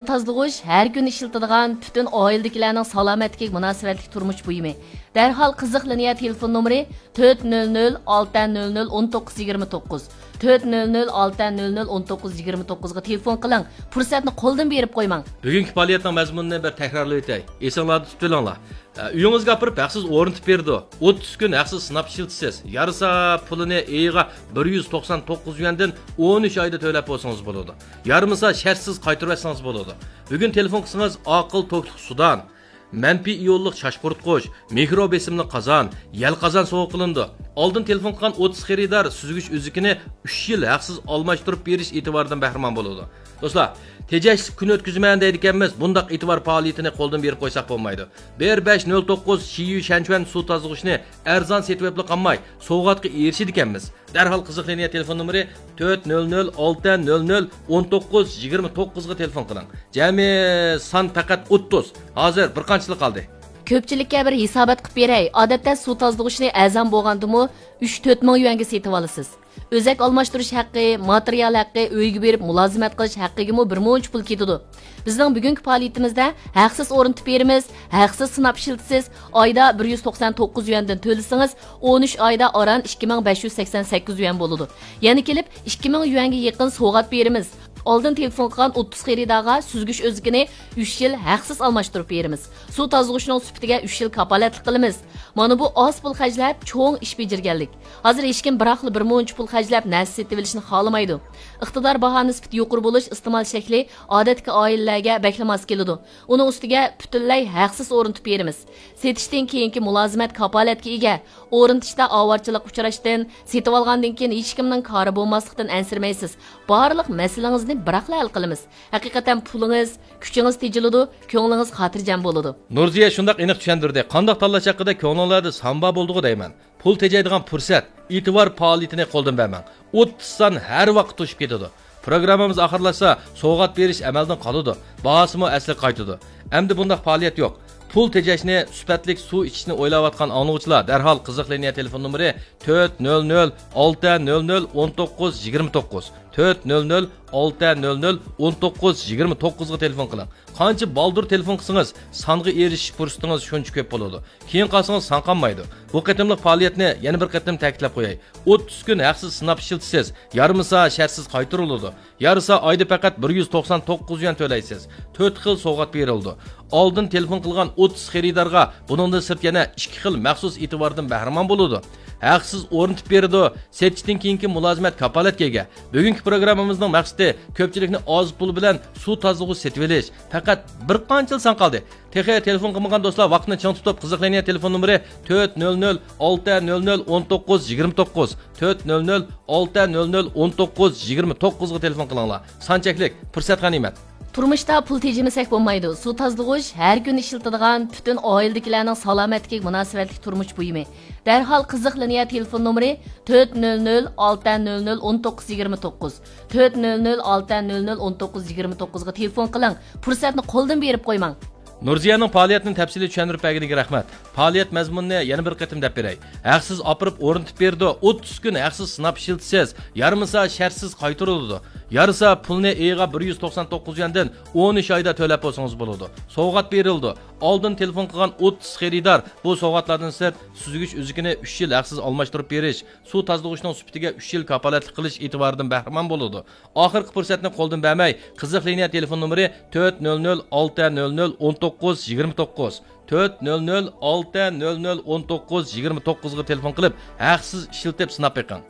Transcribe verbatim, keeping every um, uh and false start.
tozlag'ich har kun ishlatadigan butun oiladagilarning salomatligiga munosabatli turmush buyumi. Darhol qiziq liniya telefon nomeri to'rt nol nol olti nol nol o'n to'qqiz yigirma to'qqiz to'rt nol nol olti nol nol o'n to'qqiz yigirma to'qqiz ga telefon qiling. Fursatni qo'ldan berib qo'ymang. Bugungi faoliyatning mazmunini bir takrorlab o'tay. Esinglarda tutulinglar. Uyingizga kirib haqsiz o'rnitib berdi. o'ttiz kun haqsiz sinab ishlatasiz. Yarısa pulini eyiga bir yuz to'qson to'qqiz yuandan o'n uch oyda to'lab bo'lsangiz bo'ladi. Yarımisa shartsiz qaytarib olsangiz bo'ladi. Bugun telefon qilsangiz aql to'kliq sudan, manfiy iyonliq shashqurtqush, mikro besimli qozon, yal qozon sovg'a qilindi. Oldin telefon qilgan o'ttiz xaridor suzgich o'zikini uch yil haqsiz almashtirib berish e'tiboridan bahramand bo'ladi. Do'stlar, tejash kun o'tkazman deydiganmiz, bundaq e'tibor faoliyatini qo'ldan berib qo'ysak bo'lmaydi. bir besh nol to'qqiz Shiyu Shanchuan suv tozg'ichni arzon setib qolmay, sovg'atga erishadiganmiz. Darhol qiziq liniya telefon nomeri to'rt nol nol olti nol nol o'n to'qqiz yigirma to'qqiz ga telefon qiling. Jami son faqat o'ttiz. Hozir bir qanchalik qoldi? Ko'pchilikka bir hisobot qilib beray. Odatda suv tozlag'ichni azam bo'lgandimi uch to'rt ming yuanga setib olasiz. Özek almashtirish haqqi, material haqqi, uyga berib mulozimat qilish haqqiga bir muncha pul ketadi. Bizning bugungi faoliyatimizda haqsiz o'rnitib beramiz, haqsiz sinab ishlatasiz. Oyda bir yuz to'qson to'qqiz yuandan to'lasangiz, o'n uch oyda oran ikki ming besh yuz sakson sakkiz yuan bo'ladi. Yana kelib ikki ming yuanga yaqin sovg'at beramiz. Oldin telefon qilgan o'ttiz xaridorga suzgich o'zigini uch yil haqsiz almashtirib beramiz. Suv tozg'ichning sifatiga uch yil kapolatlik qilamiz. Mana bu oz pul xajlab cho'ng ish bejerganlik. Hozir hech kim biroqli bir muncha pul xajlab narsa setib olishni xohlamaydi. Iqtidor baho nisbati yuqori bo'lish iste'mol shakli odatga oilalarga baklamas keladi. Uni ustiga butunlay haqsiz o'rnitib beramiz. Setishdan keyingi mulozimat kapolatga ega. O'rnitishda ovorchilik uchrashdan, setib olgandan keyin hech kimning kori bo'lmaslikdan ansirmaysiz. Barliq masalalarni biroqla hal qilamiz. Haqiqatan pulingiz, kuchingiz tejiladi, ko'nglingiz xotirjam bo'ladi. Nurziya shundoq aniq tushuntirdi. Qandoq tanlash haqida ko'nglinlarda samba bo'ldi deyman. Pul tejaydigan fursat, e'tibor faoliyatini qo'ldan bermang. o'ttiz son har vaqt to'shib ketadi. Programmamiz oxirlashsa, sovg'at berish amaldan qoladi. Bahosimi asli qaytadi. Endi bundaq faoliyat yo'q. Pul tejashni, sifatlik suv ichishni o'ylayotgan angluvchilar darhol qiziq liniya telefon nomeri to'rt nol nol olti nol nol o'n to'qqiz yigirma to'qqiz to'rt nol nol olti nol nol o'n to'qqiz yigirma to'qqiz ga telefon qiling. Qancha baldur telefon qilsangiz, songa erishish fursatingiz shuncha ko'p bo'ladi. Keyin qolsangiz son qolmaydi. Bu qatimliq faoliyatni yana bir qatim ta'kidlab qo'yay. o'ttiz kun haqsiz sinab ishlatasiz. Yarımisa shartsiz qaytariladi. Yarısa oyda faqat bir yuz to'qson to'qqiz yuan to'laysiz. to'rt xil sovg'at berildi. Oldin telefon qilgan o'ttiz xaridorga buningdan sirt yana ikki xil maxsus e'tibordan bahramand bo'ladi. Haqsiz o'rnitib berdi. Setishdan keyingi mulozimat kapolatga ega. Bugungi programmamizning maqsadi ko'pchilikni oz pul bilan suv tozlig'i setib olish. Faqat bir qancha son qoldi. Texniya telefon qilmagan do'stlar vaqtni chang tutib qiziqlangan telefon nomeri to'rt nol nol olti nol nol o'n to'qqiz yigirma to'qqiz to'rt nol nol olti nol nol o'n to'qqiz yigirma to'qqiz ga telefon qilinglar. Sanchaklik fursat g'animat. Turmushda pul tejamasak bo'lmaydi. Suv tozlag'ich har kun ishlatadigan butun oiladagilarning salomatligiga munosabatli turmush buyumi. Darhol qiziq liniya telefon nomeri to'rt nol nol olti nol nol o'n to'qqiz yigirma to'qqiz to'rt nol nol olti nol nol o'n to'qqiz yigirma to'qqiz ga telefon qiling. Fursatni qo'ldan berib qo'ymang. Nurziyaning faoliyatini tafsiliy tushuntirib berganiga rahmat. Faoliyat mazmunini yana bir qatim deb beray. Haqsiz opirib o'rnitib berdi. o'ttiz kun haqsiz sinab ishlatasiz. Yarımisa shartsiz qaytariladi. Yarısa pulni eyiga bir yuz to'qson to'qqiz yuandan o'n uch oyda to'lab bo'lsangiz bo'ladi. Sovg'at berildi. Oldin telefon qilgan o'ttiz xaridor bu sovg'atlardan sirt suzgich o'zigini uch yil haqsiz almashtirib berish, suv tozlag'ichning sifatiga uch yil kapolatlik qilish e'tiboridan bahramand bo'ladi. Oxirgi fursatni qo'ldan bermay, qiziq liniya telefon nomeri to'rt nol nol olti nol nol o'n to'qqiz yigirma to'qqiz to'rt nol nol olti nol nol o'n to'qqiz yigirma to'qqiz ga telefon qilib, haqsiz ishlatib sinab beqing.